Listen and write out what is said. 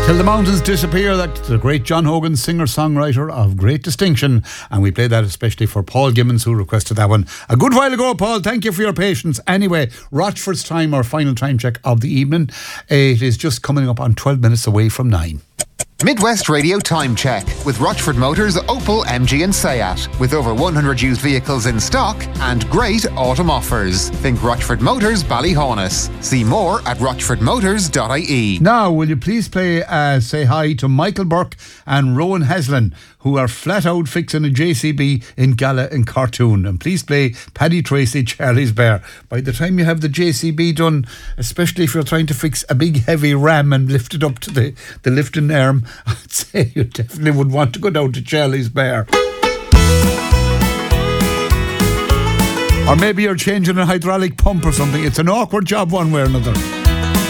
Till the Mountains Disappear, that's the great John Hogan, singer-songwriter of great distinction, and we played that especially for Paul Gimmons, who requested that one a good while ago. Paul, thank you for your patience. Anyway, Rochford's time, our final time check of the evening, it is just coming up on 12 minutes away from 9. Midwest Radio Time Check with Rochford Motors, Opel, MG and Seat. With over 100 used vehicles in stock and great autumn offers. Think Rochford Motors, Ballyhonus. See more at rochfordmotors.ie. Now, will you please say hi to Michael Burke and Rowan Heslin, who are flat out fixing a JCB in Gala and Cartoon. And please play Paddy Tracy, Charlie's Bear. By the time you have the JCB done, especially if you're trying to fix a big heavy ram and lift it up to the lifting arm, I'd say you definitely would want to go down to Charlie's Bear. Or maybe you're changing a hydraulic pump or something. It's an awkward job one way or another.